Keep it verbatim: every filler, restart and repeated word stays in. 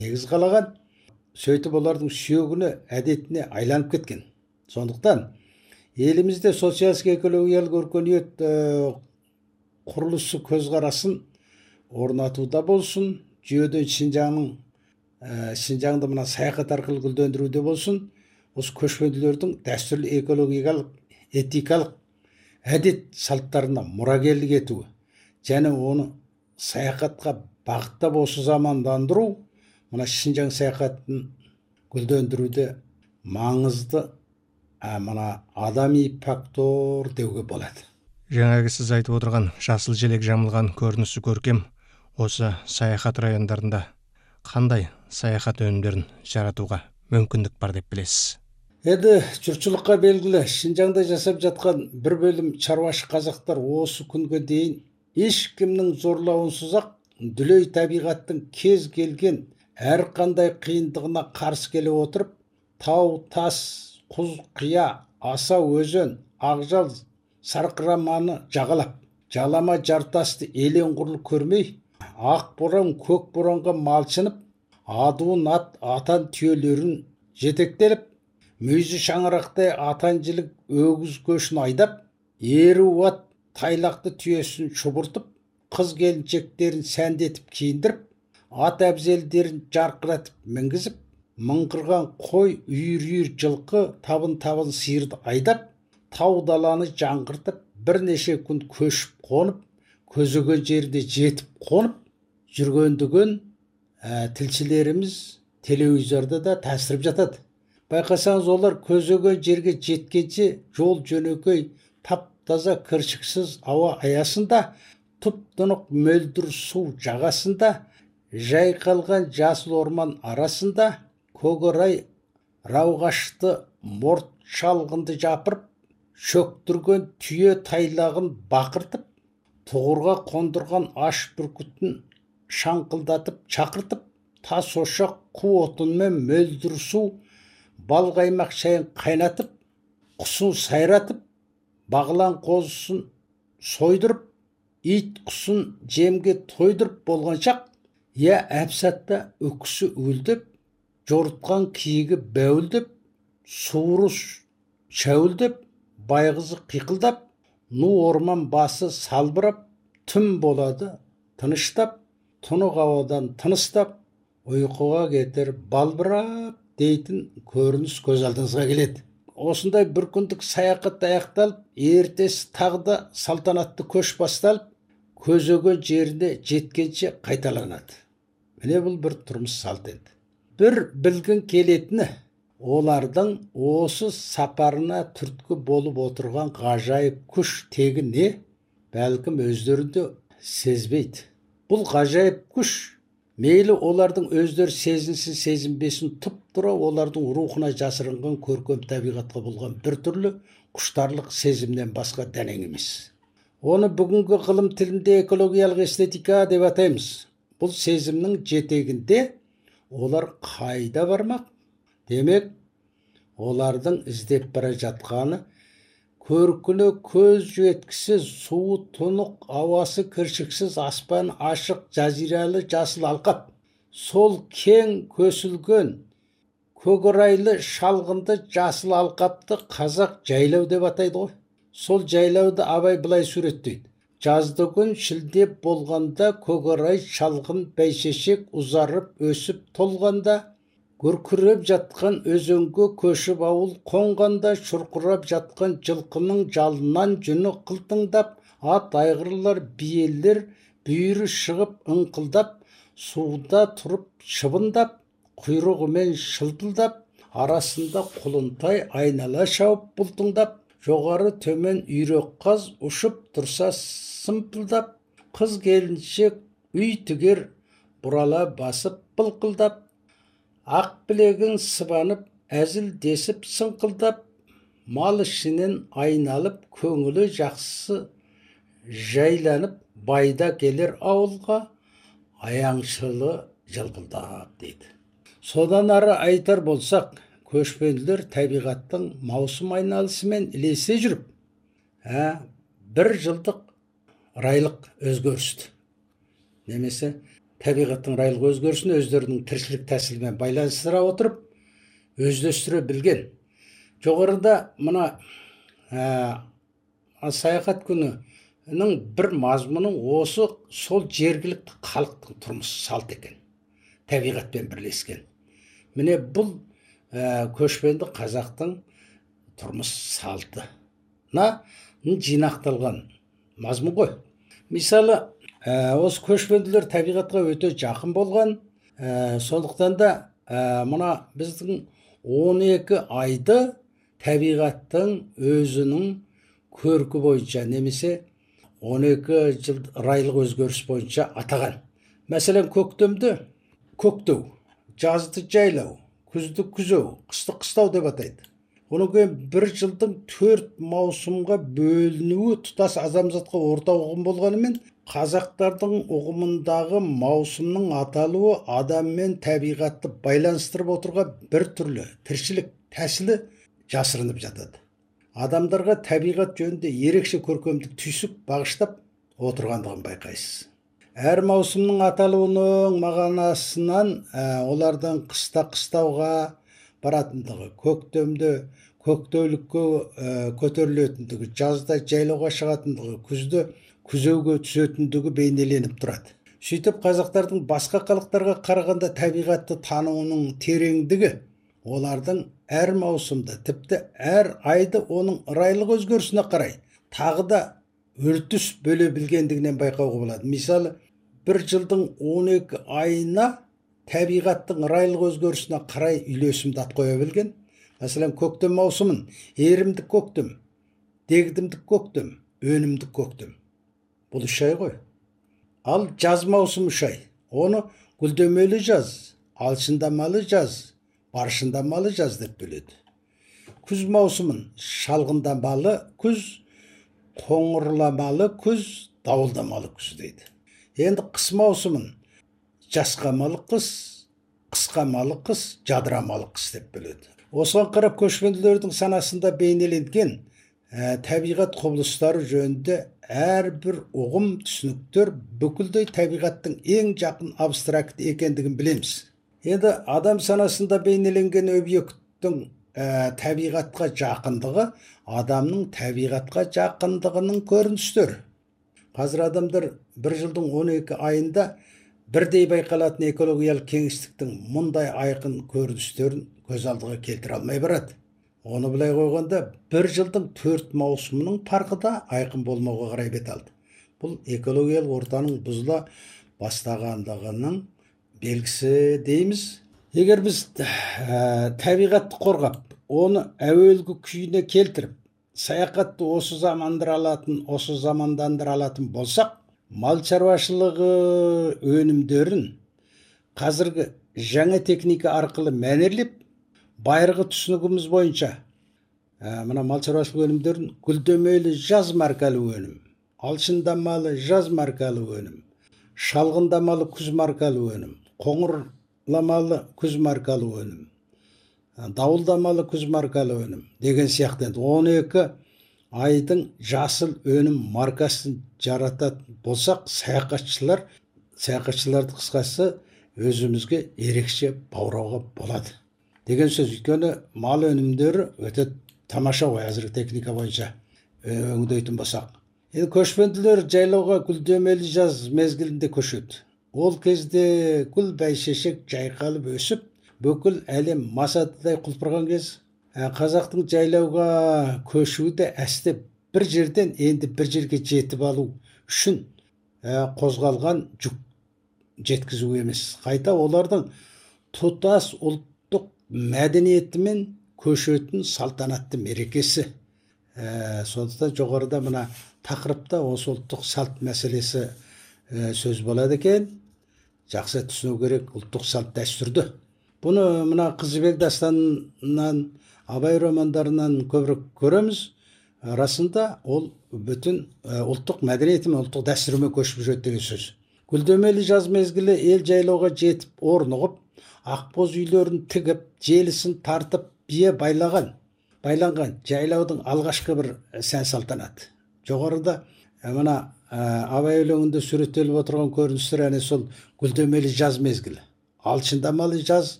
негіз қалаған. Сөйтіп олардың сүйегіне, әдетіне айланып кеткен. Сондықтан елімізде социалистік экологиялық өркениет құрылысы көзқарасын орнатуда болсын, жүйеден Шинжаңның Шинжаңды мына саяхат арқылы гүлдендіруде болсын, осы көшпенділердің дәстүрлі экологиялық, этикалық әдет салттарына мұрагерлік етуі және оны саяхатқа бағыттап осы замандандыру мына Шинжаң саяхатын гүлдендіруде маңызды мына адами фактор деуге болады. Жаңағы сіз айтып отырған жасыл желек жамылған көрінісі көркем осы саяхат райондарында қандай саяхат өнімдерін жаратуға мүмкіндік бар деп білесіз? Енді жұртшылыққа белгілі, Шинжаңда жасап жатқан бір бөлім шаруашы қазақтар осы күнге дейін ешкімнің зорлауынсыз ақ дүлей табиғаттың кез келген әрқандай қиындығына қарсы келе отырып, тау, тас, құз, қия, аса өзен, ақжал, сарқыраманы жағалап, жалама жартасты елең құрлы көрмей, ақ боран, көк боранға малшынып, адуын ат, атан түйелерін жетектеліп, мүйізі шаңырақтай атанжылық өгіз көшін айдап, ері ат тайлақты түйесін шұбыртып, қыз келіншектерін сәндетіп киіндіріп, ат әбзелдерін жарқыратып мінгізіп, мыңғырған қой, үйір-үйір жылқы, табын-табын сиырды айдап, тау даланы жаңғыртып, бірнеше күн көшіп қонып, көзеген жерде жетіп қонып жүргендігін ә, тілшілеріміз телевизорда да тәсіріп жатады. Байқасаңыз, олар көзеген жерге жеткенше жол жөнекей, тап-таза кіршіксіз ауа аясында, тұп-тұнық мөлдір су жағасында, жайқалған жасыл орман арасында, көкорай рауғашты морт шалғынды жапырып, шөктірген түйе тайлағын бақыртып, тұғырға қондырған аш бүркітін шаңқылдатып шақыртып, тас ошақ қу отынмен мөлдір су балқаймақ шайын қайнатып, құсын сайратып, бағлан қозысын сойдырып, ит құсын жемге тойдырып болған шақ, я әпсатта өкісі өлдеп, жорытқан киігі бәуілдеп, суыры шәуілдеп, байғызы қиқылдап, ну орман басы салбырап, түн болады тыныштап, тұнық ауадан тыныстап, ұйқыға кетер балбырап дейтін көрініс көз алдыңызға келеді. Осындай бір күндік саяхат аяқталып, ертесі тағда салтанатты көш басталып, көзеген жеріне жеткенше қайталанады. Міне бұл бір тұрмыс салт енді. Бір білгін келетіні, олардың осы сапарына түрткі болып отырған ғажайып күш тегі не? Бәлкім өздерінде сезбейді. Бұл ғажайып күш мейлі олардың өздері сезінсін сезінбесін тұп-тура олардың рухына жасырынған көркем табиғатқа болған бір түрлі құштарлық сезімнен басқа дәнең емес. Оны бүгінгі ғылым тілінде экологиялық эстетика деп атаймыз. Бұл сезімнің жетегінде олар қайда бармақ? Демек, олардың іздеп бара жатқаны көркіне көз жеткісіз, суы тұнық, ауасы кіршіксіз, аспан ашық, жазиралы жасыл алқап. Сол кең көсілген, көкорайлы шалғынды жасыл алқапты қазақ жайлау деп атайды ғой. Сол жайлауды Абай былай суреттейді. Жазды күн шілде болғанда, көкорай шалғын бәйшешек ұзарып өсіп толғанда, күркіреп жатқан өзенге көшіп ауыл қонғанда, шұрқырап жатқан жылқының жалынан жүні қылтыңдап, ат айғырлар биелер бүйірі шығып ыңқылдап, суда тұрып шыбындап, құйрығымен шылпылдап, арасында құлынтай айнала шауып бұлтыңдап, жоғары төмен үйрек қаз ұшып тұрса сымпылдап, қыз келіншек үй тігер бұрала басып былқылдап, ақ білегін сыбанып әзіл десіп сыңқылдап, мал ішінен айналып көңілі жақсы жайланып, байда келер ауылға аяңшылы жылпылдап дейді. Содан ары айтар болсақ, көшпенділер табиғаттың маусым айналысымен ілесе жүріп, ә, бір жылдық райлық өзгерісті, немесе табиғаттың райлық өзгерісін өздерінің тіршілік тәсілімен байланыстыра отырып өздөстіре білген. Жоғарыда мына ә, саяхат күнінің бір мазмұның осы сол жергілікті халықтың тұрмыс салт екен, табиғатпен бірлескен. Міне бұл ә, көшпенді қазақтың тұрмыс салтына жинақталған мазмұн ғой. Мысалы, ә, осы көшпенділер табиғатқа өте жақын болған, ә, сондықтан да ә, мына біздің он екі айды табиғаттың өзінің көркі бойынша немесе он екі жыл райлық өзгеріс бойынша атаған. Мәселен, көктемді көктеу, жазды жайлау, күзді күзеу, қысты қыстау деп атайды. Оның кейін бір жылдың төрт маусымға бөлінуі тұтас адамзатқа орта ұғым болғанымен, қазақтардың ұғымындағы маусымның аталуы адам мен табиғатты байланыстырып отырған бір түрлі тіршілік тәсілі жасырынып жатады. Адамдарға табиғат жөнінде ерекше көркемдік түйсік бағыштап отырғандығын байқайсыз. Әр маусымның аталуының мағынасынан ә, олардың қыста қыстауға баратындығы, көктемде көктеулікке ә, көтерілетіндігі, жазда жайлауға шығатындығы, күзде күзеуге түсетіндігі бейнеленіп тұрады. Сөйтіп, қазақтардың басқа халықтарға қарағанда табиғатты тануының тереңдігі олардың әр маусымда, тіпті әр айды оның райлық өзгерісіне қарай тағы да үрдіс бөле білгендігінен байқауға болады. Мысалы, бір жылдың он екі айына табиғаттың райлық өзгерісіне қарай үйлесімді ат қоя білген. Мәселен, көктем маусымын ерімдік көктем, дегдімдік көктем, өнімдік көктем. Бұл үш ай ғой. Ал жаз маусымы үш ай. Оны гүлдемелі жаз, алшындамалы жаз, баршындамалы жаз деп бөледі. Күз маусымын шалғындамалы күз, қоңырламалы күз, дауылдамалы күз дейді. Енді қыс маусымын жасқамалы қыс, қысқамалы қыс, жадырамалы қыс деп бөледі. Осыған қарап көшпенділердің санасында бейнеленген ә, табиғат құбылыстары жөнінде әрбір ұғым түсініктер бүкілдей табиғаттың ең жақын абстракт екендігін білеміз. Енді адам санасында бейнеленген объекттің ә, табиғатқа жақындығы адамның табиғатқа жақындығының көріністері. Қазір адамдар бір жылдың он екі айында бірдей байқалатын экологиялық кеңістіктің мұндай айқын көріністерін көз алдыға келтіре алмай барады. Оны былай қойғанда, бір жылдың төрт маусымының парқы да айқын болмауға қарай бет алды. Бұл экологиялық ортаның бұзыла бастағандығының белгісі дейміз. Егер біз ә, табиғатты қорғап, оны әуелгі күйіне келтіріп, саяхатты осы замандыра алатын, осы замандандыра алатын болсақ, мал шаруашылығы өнімдерін қазіргі жаңа техника арқылы мәнерлеп, байырғы түсінігіміз бойынша ә, мына мал шаруашылығы өнімдерін гүлдемелі жаз маркалы өнім, алшындамалы жаз маркалы өнім, шалғындамалы күз маркалы өнім, қоңырламалы күз маркалы өнім, дауылдамалы күз маркалы өнім деген сияқты. он екі айдың жасыл өнім маркасын жарататын болсақ, саяхатшылар, саяхатшыларды қысқасы өзімізге ерекше баурауға болады деген сөз. Өйткені мал өнімдері өте тамаша ғой, әзіргі техника бойынша өңдейтін болсақ. Енді көшпенділер жайлауға гүлдемелі жаз мезгілінде көшеді. Ол кезде гүл бәйшешек жайқалып өсіп, бүкіл әлем масатыдай құлпырған кез. Қазақтың жайлауға көшуі де әсте бір жерден енді бір жерге жетіп алу үшін қозғалған жүк жеткізу емес. Қайта олардың тұтас ұлттық мәдениеті мен көшетін салтанатты мерекесі. Ә, сондықтан жоғарыда мына тақырыпта осы ұлттық салт мәселесі ә, сөз болады екен. Жақсы түсіну керек ұлттық салт дәстүрді. Бұны мына Қыз жібек дастанынан, Абай романдарынан көбірек көреміз. Расында ол бүтін ұлттық мәдениеті мен ұлттық дәстүрімен көшіп жүреді деген сөз. Гүлдемелі жаз мезгілі ел жайлауға жетіп, орнығып, ақбоз үйлерін тігіп, желісін тартып, бие байлаған, байланған жайлаудың алғашқы бір сән салтанаты. Жоғарыда мына абай өлеңінде сүрөттөлүп отурган көрүнүштөр әне сол гүлдөмелүү жаз мезгили. Ал чындамалуу жаз